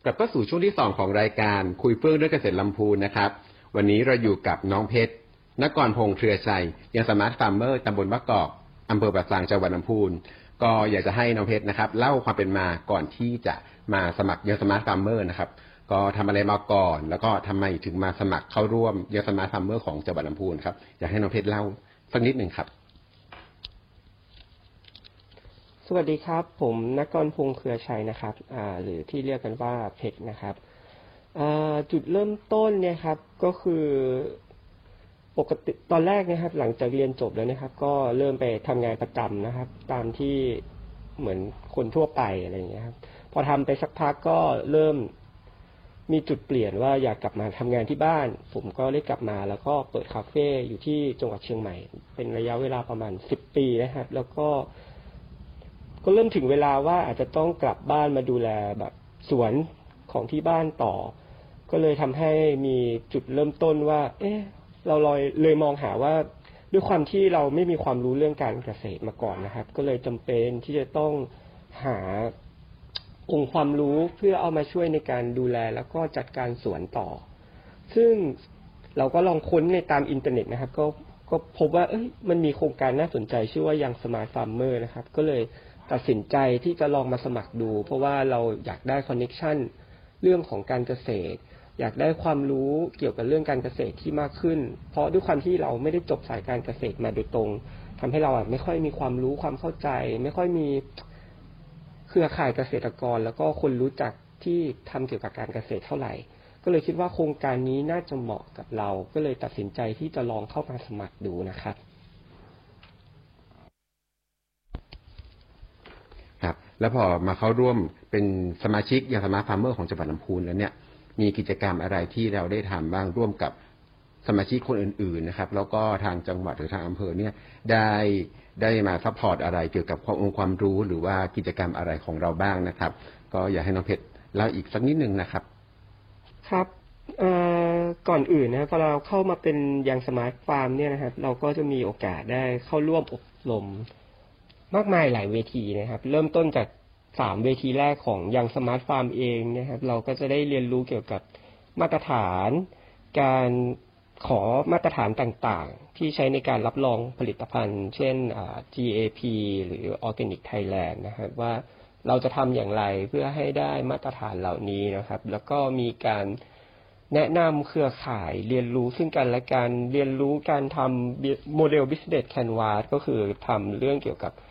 กลับเข้าสู่ช่วงที่2ของรายการคุยเฟื่องเรื่องเกษตรลำพูนนะครับวันนี้เราอยู่กับน้องเพชรนกรพงษ์เครือชัยยังสมาร์ทฟาร์มเมอร์ตำบลมะกอกอำเภอปากซางจังหวัดลำพูนก็อยากจะให้น้องเพชรนะครับเล่าความเป็นมาก่อนที่จะมาสมัครยังสมาร์ทฟาร์มเมอร์นะครับก็ทำอะไรมาก่อนแล้วก็ทำไมถึงมาสมัครเข้าร่วมยังสมาร์ทฟาร์มเมอร์ของจังหวัดลำพูนครับอยากให้น้องเพชรเล่าสักนิดหนึ่งครับสวัสดีครับผมนกรพงษ์เครือชัยนะครับหรือที่เรียกกันว่าเพชรนะครับจุดเริ่มต้นเนี่ยครับก็คือปกติตอนแรกนะครับหลังจากเรียนจบแล้วนะครับก็เริ่มไปทำงานประจำนะครับตามที่เหมือนคนทั่วไปอะไรอย่างเงี้ยครับพอทำไปสักพักก็เริ่มมีจุดเปลี่ยนว่าอยากกลับมาทำงานที่บ้านผมก็ได้กลับมาแล้วก็เปิดคาเฟ่อยู่ที่จังหวัดเชียงใหม่เป็นระยะเวลาประมาณ10 ปีนะครับแล้วก็เริ่มถึงเวลาว่าอาจจะต้องกลับบ้านมาดูแลแบบสวนของที่บ้านต่อก็เลยทำให้มีจุดเริ่มต้นว่าเราเลยมองหาว่าด้วยความที่เราไม่มีความรู้เรื่องการเกษตรมาก่อนนะครับก็เลยจำเป็นที่จะต้องหาองค์ความรู้เพื่อเอามาช่วยในการดูแลแล้วก็จัดการสวนต่อซึ่งเราก็ลองค้นในตามอินเทอร์เน็ตนะครับก็พบว่ามันมีโครงการน่าสนใจชื่อว่ายังสมาร์ทฟาร์มเมอร์นะครับก็เลยตัดสินใจที่จะลองมาสมัครดูเพราะว่าเราอยากได้คอนเนคชั่นเรื่องของการเกษตรอยากได้ความรู้เกี่ยวกับเรื่องการเกษตรที่มากขึ้นเพราะด้วยความที่เราไม่ได้จบสายการเกษตรมาโดยตรงทำให้เราไม่ค่อยมีความรู้ความเข้าใจไม่ค่อยมีเครือข่ายเกษตรกรแล้วก็คนรู้จักที่ทำเกี่ยวกับการเกษตรเท่าไหร่ก็เลยคิดว่าโครงการนี้น่าจะเหมาะกับเราก็เลยตัดสินใจที่จะลองเข้ามาสมัครดูนะครับครับแล้วพอมาเข้าร่วมเป็นสมาชิกยังสมาร์ทฟาร์มเมอร์ของจังหวัดลำพูนแล้วเนี่ยมีกิจกรรมอะไรที่เราได้ทำบ้างร่วมกับสมาชิกคนอื่นๆนะครับแล้วก็ทางจังหวัดหรือทางอำเภอเนี่ยได้มาซัพพอร์ตอะไรเกี่ยวกับความรู้หรือว่ากิจกรรมอะไรของเราบ้างนะครับก็อยากให้น้องเพชรเล่าอีกสักนิดนึงนะครับครับก่อนอื่นนะพอเราเข้ามาเป็นยังสมาร์ทฟาร์มเนี่ยนะครับเราก็จะมีโอกาสได้เข้าร่วมอบรมมากมายหลายเวทีนะครับเริ่มต้นจาก3 เวทีแรกของยังสมาร์ทฟาร์มเองนะครับเราก็จะได้เรียนรู้เกี่ยวกับมาตรฐานการขอมาตรฐานต่างๆที่ใช้ในการรับรองผลิตภัณฑ์เช่นGAP หรือ Organic Thailand นะครับว่าเราจะทำอย่างไรเพื่อให้ได้มาตรฐานเหล่านี้นะครับแล้วก็มีการแนะนำเครือข่ายเรียนรู้ซึ่งกันและกันเรียนรู้การทำโมเดล Business Canvas ก็คือทำเรื่องเกี่ยวกับ